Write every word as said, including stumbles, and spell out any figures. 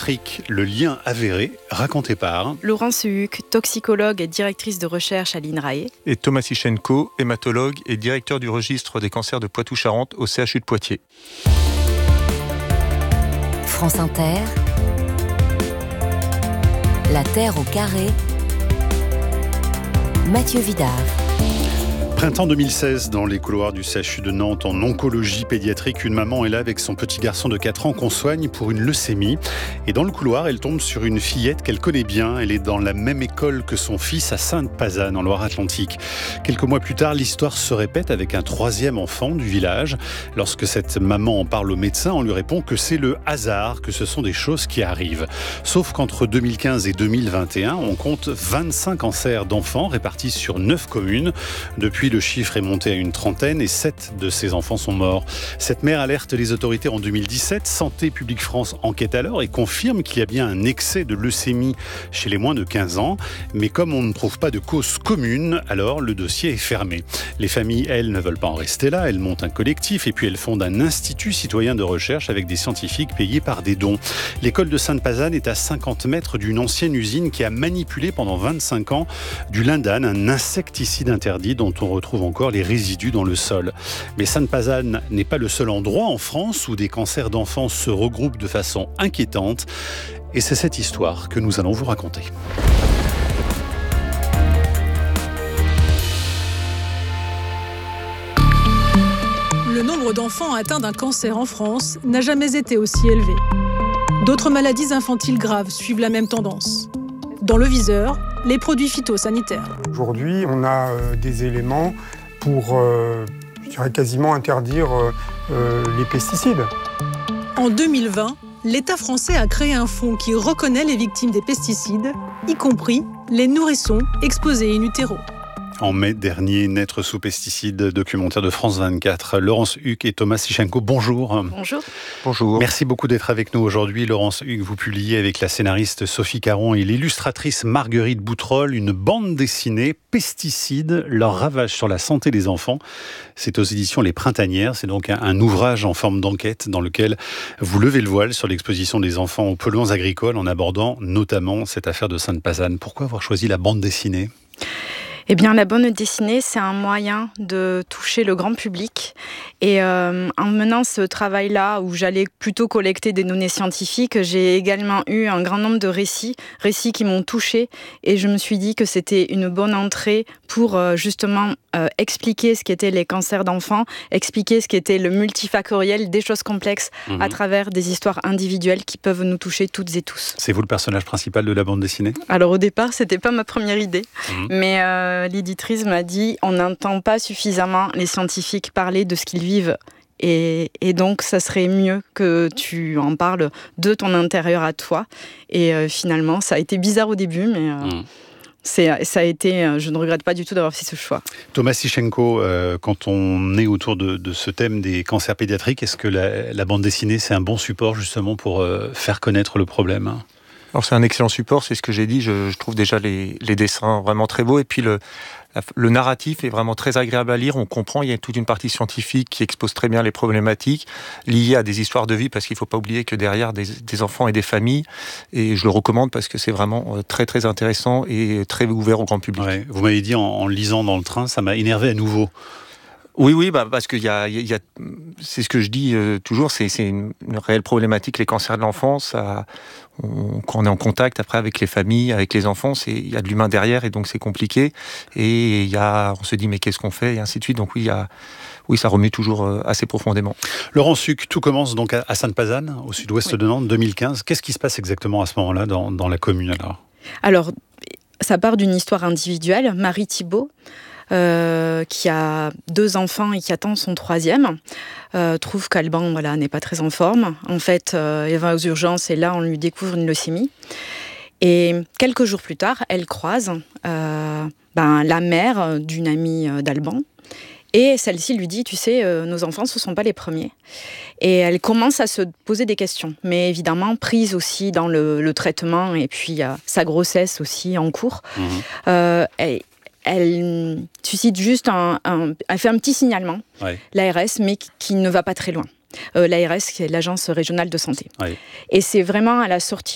pédiatrique, le lien avéré, raconté par Laurence Huck, toxicologue et directrice de recherche à l'INRAE. Et Thomas Sichenko, hématologue et directeur du registre des cancers de Poitou-Charentes au C H U de Poitiers. France Inter, La Terre au carré, Mathieu Vidard. Printemps deux mille seize, dans les couloirs du C H U de Nantes, en oncologie pédiatrique, une maman est là avec son petit garçon de quatre ans qu'on soigne pour une leucémie. Et dans le couloir, elle tombe sur une fillette qu'elle connaît bien. Elle est dans la même école que son fils à Sainte-Pazanne, en Loire-Atlantique. Quelques mois plus tard, l'histoire se répète avec un troisième enfant du village. Lorsque cette maman en parle au médecin, on lui répond que c'est le hasard, que ce sont des choses qui arrivent. Sauf qu'entre deux mille quinze et deux mille vingt et un, on compte vingt-cinq cancers d'enfants répartis sur neuf communes. Depuis, le chiffre est monté à une trentaine et sept de ces enfants sont morts. Cette mère alerte les autorités en deux mille dix-sept. Santé publique France enquête alors et confirme qu'il y a bien un excès de leucémie chez les moins de quinze ans. Mais comme on ne trouve pas de cause commune, alors le dossier est fermé. Les familles, elles, ne veulent pas en rester là. Elles montent un collectif et puis elles fondent un institut citoyen de recherche avec des scientifiques payés par des dons. L'école de Sainte-Pazanne est à cinquante mètres d'une ancienne usine qui a manipulé pendant vingt-cinq ans du lindane, un insecticide interdit dont on retrouve encore les résidus dans le sol. Mais Sainte-Pazanne n'est pas le seul endroit en France où des cancers d'enfants se regroupent de façon inquiétante. Et c'est cette histoire que nous allons vous raconter. Le nombre d'enfants atteints d'un cancer en France n'a jamais été aussi élevé. D'autres maladies infantiles graves suivent la même tendance. Dans le viseur, les produits phytosanitaires. Aujourd'hui, on a euh, des éléments pour, euh, je dirais quasiment interdire euh, euh, les pesticides. En deux mille vingt, l'État français a créé un fonds qui reconnaît les victimes des pesticides, y compris les nourrissons exposés in utero. En mai dernier, naître sous pesticides, documentaire de France vingt-quatre. Laurence Huck et Thomas Sichenko, bonjour. Bonjour. Bonjour. Merci beaucoup d'être avec nous aujourd'hui. Laurence Huck, vous publiez avec la scénariste Sophie Caron et l'illustratrice Marguerite Boutroll une bande dessinée, Pesticides, leur ravage sur la santé des enfants. C'est aux éditions Les Printanières. C'est donc un, un ouvrage en forme d'enquête dans lequel vous levez le voile sur l'exposition des enfants aux polluants agricoles en abordant notamment cette affaire de Sainte-Pazanne. Pourquoi avoir choisi la bande dessinée ? Eh bien, la bande dessinée, c'est un moyen de toucher le grand public. Et euh, en menant ce travail-là, où j'allais plutôt collecter des données scientifiques, j'ai également eu un grand nombre de récits, récits qui m'ont touchée. Et je me suis dit que c'était une bonne entrée pour euh, justement euh, expliquer ce qu'étaient les cancers d'enfants, expliquer ce qu'était le multifactoriel, des choses complexes, mmh. à travers des histoires individuelles qui peuvent nous toucher toutes et tous. C'est vous le personnage principal de la bande dessinée ? Alors au départ, c'était pas ma première idée, mmh. mais euh, l'éditrice m'a dit on n'entend pas suffisamment les scientifiques parler de ce qu'ils vivent et, et donc ça serait mieux que tu en parles de ton intérieur à toi et euh, finalement ça a été bizarre au début mais euh, mmh. c'est, ça a été, je ne regrette pas du tout d'avoir fait ce choix. Thomas Sichenko, euh, quand on est autour de, de ce thème des cancers pédiatriques, est-ce que la, la bande dessinée c'est un bon support justement pour euh, faire connaître le problème ? Alors c'est un excellent support, c'est ce que j'ai dit, je, je trouve déjà les, les dessins vraiment très beaux et puis le, la, le narratif est vraiment très agréable à lire, on comprend, il y a toute une partie scientifique qui expose très bien les problématiques liées à des histoires de vie parce qu'il ne faut pas oublier que derrière des, des enfants et des familles et je le recommande parce que c'est vraiment très très intéressant et très ouvert au grand public. Ouais, vous m'avez dit en, en lisant dans le train, ça m'a énervé à nouveau. Oui, oui, bah parce qu'il y a, il y a, c'est ce que je dis euh, toujours, c'est, c'est une, une réelle problématique, les cancers de l'enfance. Ça, on, quand on est en contact après avec les familles, avec les enfants, c'est, il y a de l'humain derrière et donc c'est compliqué. Et il y a, on se dit mais qu'est-ce qu'on fait et ainsi de suite. Donc oui, il y a, oui, ça remue toujours assez profondément. Laurence Huck, tout commence donc à Sainte-Pazanne, au sud-ouest oui. de Nantes, deux mille quinze. Qu'est-ce qui se passe exactement à ce moment-là dans, dans la commune alors ? Alors, ça part d'une histoire individuelle. Marie Thibault, Euh, qui a deux enfants et qui attend son troisième, euh, trouve qu'Alban voilà, n'est pas très en forme. En fait, euh, elle va aux urgences et là, on lui découvre une leucémie. Et quelques jours plus tard, elle croise euh, ben, la mère d'une amie d'Alban. Et celle-ci lui dit, tu sais, euh, nos enfants, ce ne sont pas les premiers. Et elle commence à se poser des questions. Mais évidemment, prise aussi dans le, le traitement et puis euh, sa grossesse aussi en cours. Mmh. Euh, et, Elle suscite juste un, un... Elle fait un petit signalement, ouais. l'A R S, mais qui, qui ne va pas très loin. Euh, L'A R S, qui est l'Agence régionale de santé. Ouais. Et c'est vraiment à la sortie